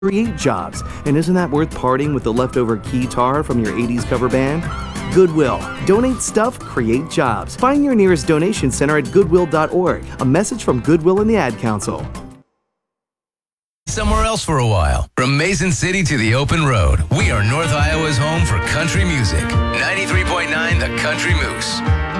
create jobs. And isn't that worth parting with the leftover guitar from your 80s cover band? Goodwill. Donate stuff, create jobs. Find your nearest donation center at goodwill.org. A message from Goodwill and the Ad Council. Somewhere else for a while. From Mason City to the open road, we are North Iowa's home for country music. 93.9 The Country Moose.